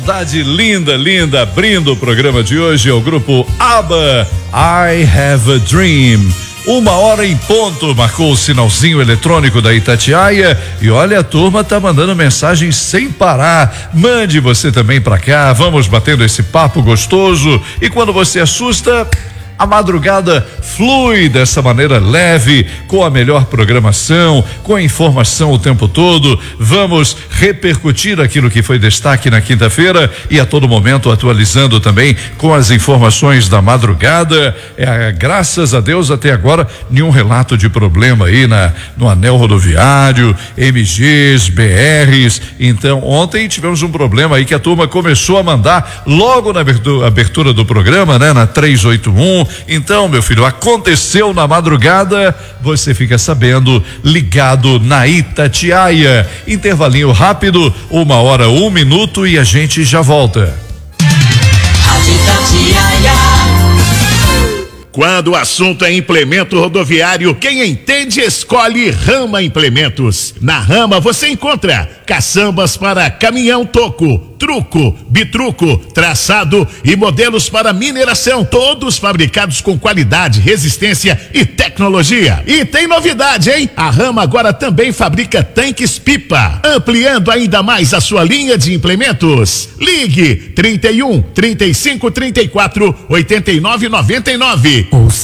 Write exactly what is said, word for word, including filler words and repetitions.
Cidade linda, linda, abrindo o programa de hoje é o grupo ABBA, I Have a Dream. Uma hora em ponto, marcou o sinalzinho eletrônico da Itatiaia e olha, a turma tá mandando mensagens sem parar. Mande você também pra cá, vamos batendo esse papo gostoso e quando você assusta, a madrugada flui dessa maneira leve, com a melhor programação, com a informação o tempo todo. Vamos repercutir aquilo que foi destaque na quinta-feira e a todo momento atualizando também com as informações da madrugada. É, graças a Deus até agora nenhum relato de problema aí na no anel rodoviário, M Gs, B Rs. Então ontem tivemos um problema aí que a turma começou a mandar logo na abertura, abertura do programa, né? Na trezentos e oitenta e um. Então, meu filho, aconteceu na madrugada, você fica sabendo, ligado na Itatiaia. Intervalinho rápido, uma hora, um minuto e a gente já volta. Quando o assunto é implemento rodoviário, quem entende escolhe Rama Implementos. Na Rama você encontra caçambas para caminhão toco, truco, bitruco, traçado e modelos para mineração, todos fabricados com qualidade, resistência e tecnologia. E tem novidade, hein? A Rama agora também fabrica tanques pipa, ampliando ainda mais a sua linha de implementos. Ligue trinta e um, trinta e cinco, trinta e quatro, oitenta e nove, noventa e nove.